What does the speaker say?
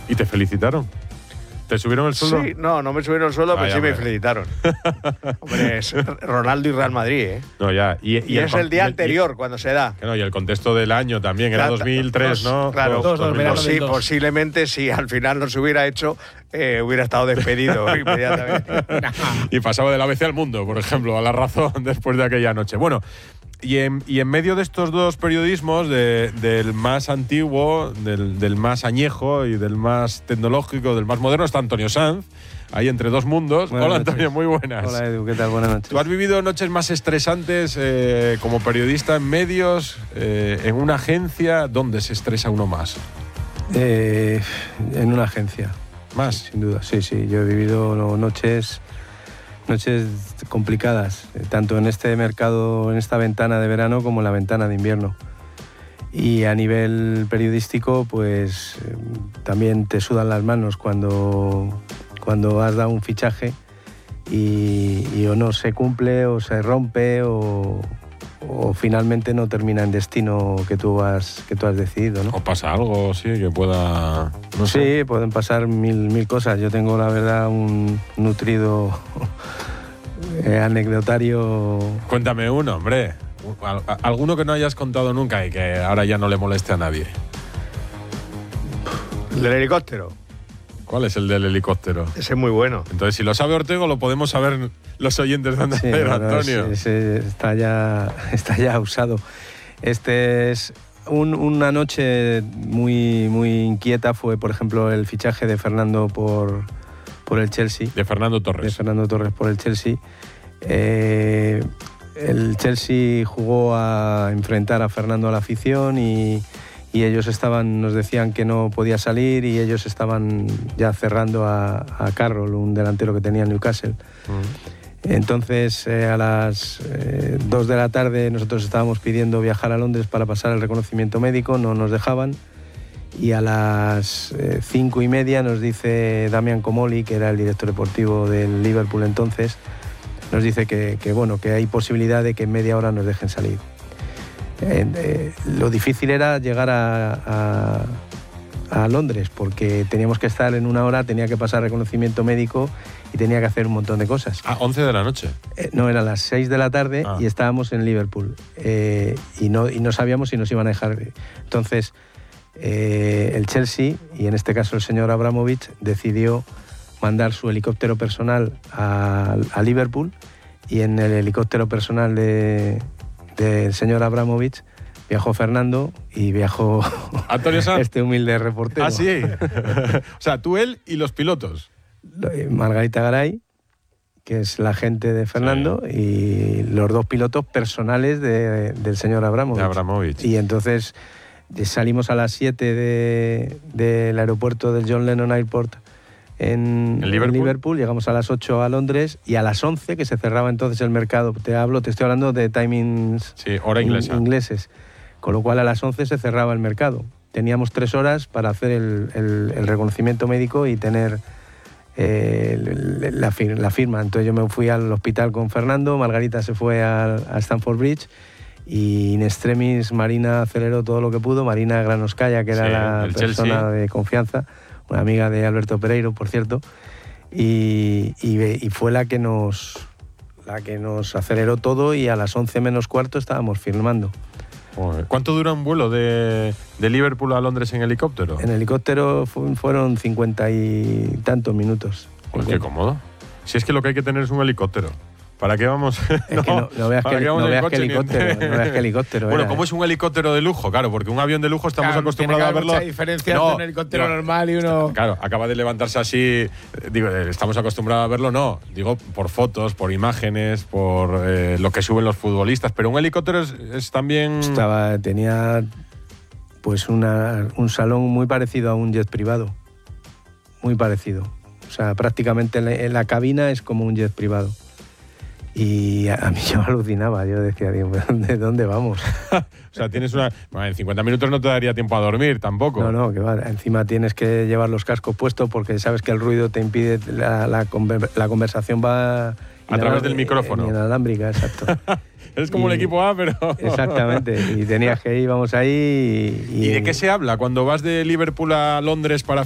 ¿Y te felicitaron? ¿Te subieron el sueldo? Sí, no me subieron el sueldo, pero sí me felicitaron. Hombre, es Ronaldo y Real Madrid, ¿eh? No, ya. Y es el día anterior cuando se da. No, y el contexto del año también, era 2003, ¿no? Claro, 2002. Sí, posiblemente si al final no se hubiera hecho, hubiera estado despedido inmediatamente. Y pasaba del ABC al Mundo, por ejemplo, a La Razón después de aquella noche. Bueno, y en medio de estos dos periodismos, del más antiguo, del más añejo y del más tecnológico, del más moderno, está Antonio Sanz, ahí entre dos mundos. Buenas Hola, noches. Antonio, muy buenas. Hola, Edu, ¿qué tal? Buenas noches. ¿Tú has vivido noches más estresantes como periodista en medios, en una agencia? ¿Dónde se estresa uno más? En una agencia. ¿Más? Sin duda, sí. Yo he vivido noches complicadas, tanto en este mercado, en esta ventana de verano, como en la ventana de invierno. Y a nivel periodístico, pues también te sudan las manos cuando has dado un fichaje y o no se cumple, o se rompe, o finalmente no termina en destino que tú has decidido, ¿no? ¿O pasa algo, sí, que pueda...? No sé. Sí, pueden pasar mil cosas. Yo tengo, la verdad, un nutrido anecdotario. Cuéntame uno, hombre. Alguno que no hayas contado nunca y que ahora ya no le moleste a nadie. ¿El del helicóptero? ¿Cuál es el del helicóptero? Ese es muy bueno. Entonces, si lo sabe Ortego, lo podemos saber los oyentes de Onda Cero, Antonio. Ese está ya usado. Este es una noche muy inquieta. Fue, por ejemplo, el fichaje de Fernando por el Chelsea. De Fernando Torres. De Fernando Torres por el Chelsea. El Chelsea jugó a enfrentar a Fernando a la afición y ellos nos decían que no podía salir, y ellos estaban ya cerrando a Carroll, un delantero que tenía el Newcastle. Entonces, a las 2 de la tarde nosotros estábamos pidiendo viajar a Londres para pasar el reconocimiento médico, no nos dejaban, y a las 5:30 nos dice Damian Comolli, que era el director deportivo del Liverpool entonces, nos dice que hay posibilidad de que en media hora nos dejen salir. Lo difícil era llegar a Londres, porque teníamos que estar en una hora, tenía que pasar reconocimiento médico y tenía que hacer un montón de cosas. ¿A 11 de la noche? No, eran las 6 de la tarde y estábamos en Liverpool. Y no sabíamos si nos iban a dejar. Entonces, el Chelsea, y en este caso el señor Abramovich, decidió mandar su helicóptero personal a Liverpool, y en el helicóptero personal del señor Abramovich viajó Fernando y viajó Antonio Sanz. Este humilde reportero. Ah, sí. O sea, tú, él y los pilotos. Margarita Garay, que es la agente de Fernando, sí, y los dos pilotos personales del señor Abramovich. De Abramovich. Y entonces salimos a las 7 del aeropuerto del John Lennon Airport en Liverpool, llegamos a las 8 a Londres, y a las 11, que se cerraba entonces el mercado, te estoy hablando de timings, sí, hora inglesa, ingleses, con lo cual a las 11 se cerraba el mercado. Teníamos 3 horas para hacer el reconocimiento médico y tener la firma. Entonces yo me fui al hospital con Fernando, Margarita se fue a Stamford Bridge, y in extremis Marina aceleró todo lo que pudo. Marina Granovskaya, que era la persona Chelsea de confianza, una amiga de Alberto Pereiro, por cierto, y fue la que nos aceleró todo, y a las 11 menos cuarto estábamos firmando. ¿Cuánto dura un vuelo de Liverpool a Londres en helicóptero? En helicóptero fueron 50 y tantos minutos. Pues qué cómodo. Si es que lo que hay que tener es un helicóptero. ¿Para qué vamos? Es que no veas que helicóptero. Bueno, ¿cómo es un helicóptero de lujo? Claro, porque un avión de lujo estamos acostumbrados a verlo. Mucha diferencia entre un helicóptero normal y uno. Claro, acaba de levantarse así. Digo, estamos acostumbrados a verlo, no. Digo, por fotos, por imágenes, por lo que suben los futbolistas. Pero un helicóptero es también. Tenía pues un salón muy parecido a un jet privado. Muy parecido. O sea, prácticamente en la cabina es como un jet privado. Y a mí yo alucinaba, yo decía, Dios, ¿de dónde vamos? O sea, tienes en 50 minutos no te daría tiempo a dormir tampoco. No, que va. Encima tienes que llevar los cascos puestos porque sabes que el ruido te impide, la conversación va a través del micrófono. Inalámbrica, exacto. Es como el equipo A, pero. Exactamente, y tenías que ir, vamos ahí. ¿Y de qué se habla cuando vas de Liverpool a Londres para